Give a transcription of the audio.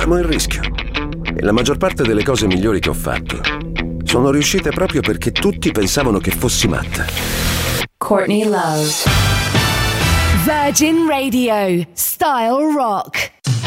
amo il rischio. E la maggior parte delle cose migliori che ho fatto sono riuscite proprio perché tutti pensavano che fossi matta. Courtney Love. Virgin Radio. Style Rock.